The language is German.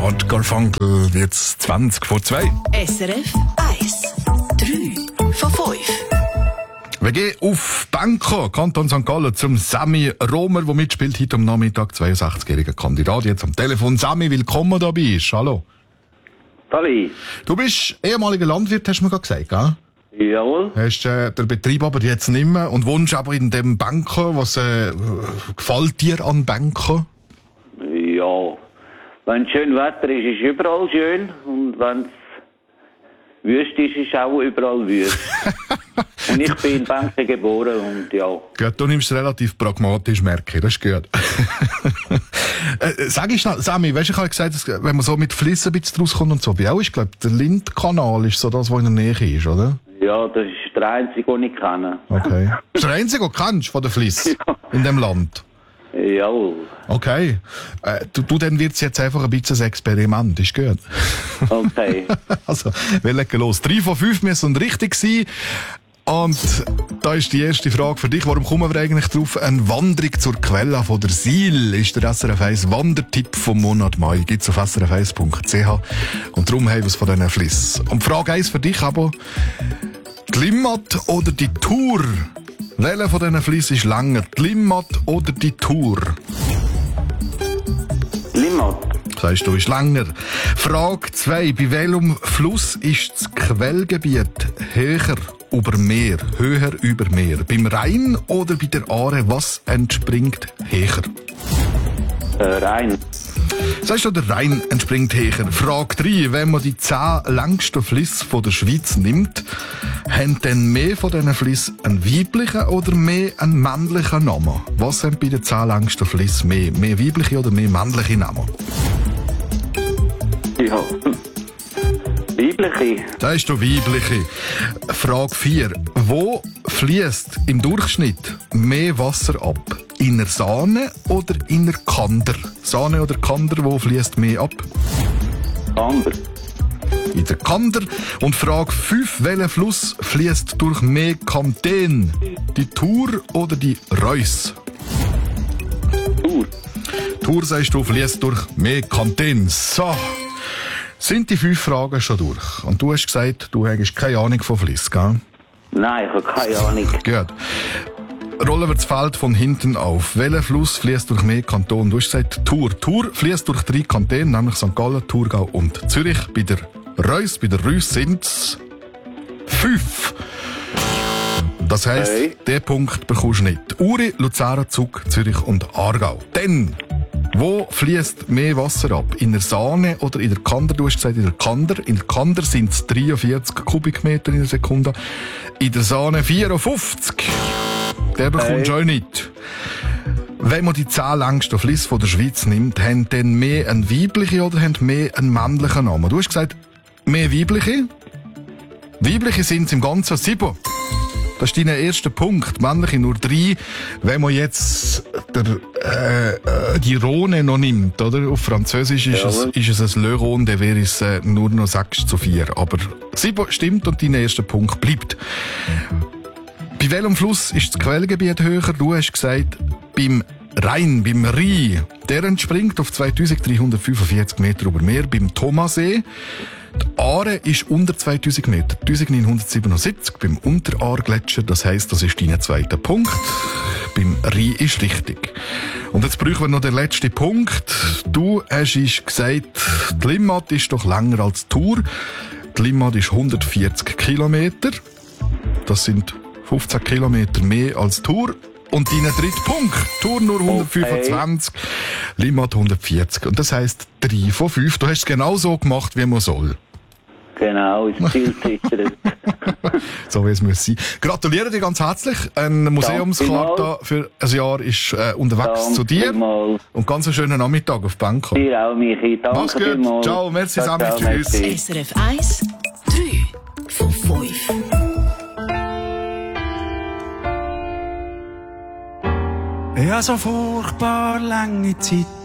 Art Garfunkel jetzt 20 vor 2. SRF 1. 3 von 5. Wir gehen auf Bangkok, Kanton St. Gallen, zum Sammy Romer, der mitspielt heute am Nachmittag. 62-jähriger Kandidat jetzt am Telefon. Sammy, willkommen da bist. Hallo. Halli. Du bist ehemaliger Landwirt, hast du mir gerade gesagt, gell? Jawohl. Hast den Betrieb aber jetzt nicht mehr und wohnst aber in dem Bangkok. Was gefällt dir an Bangkok? Ja. Wenn schön Wetter ist, ist überall schön. Und wenn es wüst ist, ist auch überall wüst. Und ich bin in Bangkok geboren und ja. Gut, du nimmst es relativ pragmatisch, merke ich. Das ist gut. Sag ich schnell, Sammy, weißt du, ich habe gesagt, dass, wenn man so mit Flüssen ein bisschen rauskommt und so, wie auch ist, glaube ich, der Lindkanal ist so das, was in der Nähe ist, oder? Ja, das ist der einzige, den ich kenne. Okay. Das ist der einzige, den du kennst von der Flüsse in dem Land? Jawohl. Okay. Du dann wird es jetzt einfach ein bisschen ein Experiment, ist gut. Okay. Also, wir legen los. 3 von 5 müssen richtig sein. Und da ist die erste Frage für dich. Warum kommen wir eigentlich drauf? Eine Wanderung zur Quelle von der Sil ist der SRF 1 Wandertipp vom Monat Mai. Gibt's auf srf1.ch. Und darum haben wir es von diesen Flüssen. Und Frage 1 für dich aber. Die Limmat oder die Tour? Welcher von diesen Flüssen ist länger? Die Limmat oder die Tour? Limmat. Sagst du, ist länger. Frage 2. Bei welchem Fluss ist das Quellgebiet höher über Meer? Höher über Meer? Beim Rhein oder bei der Aare? Was entspringt höher? Rhein. Sagst du, der Rhein entspringt höher. Frage 3. Wenn man die 10 längsten Flüsse von der Schweiz nimmt, haben dann mehr von diesen Flüssen einen weiblichen oder mehr einen männlichen Namen? Was haben bei den 10 längsten Flüssen mehr? Mehr weibliche oder mehr männliche Namen? Ja. Weibliche. Sagst du weibliche. Frage 4. Wo fließt im Durchschnitt mehr Wasser ab? In der Saane oder in der Kander? Saane oder Kander, wo fließt mehr ab? Kander. In der Kander. Und Frage 5. Welcher Fluss fließt durch mehr Kanten? Die Thur oder die Reuss? Tour. Thur, sagst du, fließt durch mehr Kanten. So. Sind die 5 Fragen schon durch? Und du hast gesagt, du hast keine Ahnung von Fliss, gell? Nein, ich habe keine Ahnung. Gut. Rollen wir das Feld von hinten auf. Welcher Fluss fließt durch mehr Kantonen? Du hast gesagt Thur. Thur fließt durch 3 Kantone, nämlich St. Gallen, Thurgau und Zürich. Bei der Reuss sind es 5. Das heisst, den Punkt bekommst du nicht. Uri, Luzern, Zug, Zürich und Aargau. Dann, wo fließt mehr Wasser ab? In der Saane oder in der Kander? Du hast gesagt, in der Kander. In der Kander sind es 43 Kubikmeter in der Sekunde. In der Saane 54. Der bekommst du auch nicht. Wenn man die 10 längsten Flüsse von der Schweiz nimmt, haben dann mehr einen weiblichen oder haben mehr einen männlichen Namen? Du hast gesagt, mehr weibliche. Weibliche sind es im Ganzen 7. Das ist dein erster Punkt. Männliche nur 3. Wenn man jetzt die Rhone noch nimmt, oder? Auf Französisch ist es ein Le Rhone, dann wäre es nur noch 6:4. Aber 7 stimmt und dein erster Punkt bleibt. Bei welchem Fluss ist das Quellgebiet höher? Du hast gesagt, beim Rhein, beim Rhein. Der entspringt auf 2345 Meter über Meer. Beim Thomassee. Die Aare ist unter 2000 Meter, 1977 beim Unteraargletscher. Das heisst, das ist dein zweiter Punkt. Beim Rhein ist richtig. Und jetzt brauchen wir noch den letzten Punkt. Du hast gesagt, die Limmat ist doch länger als die Tour. Die Limmat ist 140 Kilometer. Das sind 15 Kilometer mehr als die Tour. Und dein dritter Punkt. Tour nur 125, Limmat 140. Und das heisst 3 von 5. Du hast es genau so gemacht, wie man soll. Genau, ist viel zittert. So wie es muss sein. Gratuliere dir ganz herzlich. Eine Museumskarte für ein Jahr ist unterwegs Danke zu dir. Vielmals. Und ganz einen schönen Nachmittag auf Bangkok. Dir auch, Michi. Danke Mach's gut. vielmals. Ciao. Merci, Sammy. Ciao, Tschüss. merci. SRF 1. 3 von 5. Ich habe so furchtbar lange Zeit